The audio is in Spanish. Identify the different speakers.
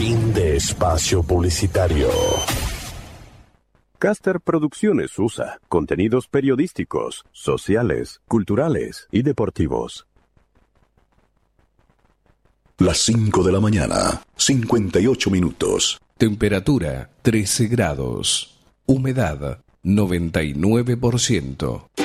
Speaker 1: Fin de espacio publicitario.
Speaker 2: Caster Producciones USA. Contenidos periodísticos, sociales, culturales y deportivos.
Speaker 1: Las 5 de la mañana, 58 minutos.
Speaker 3: Temperatura 13 grados. Humedad 99%.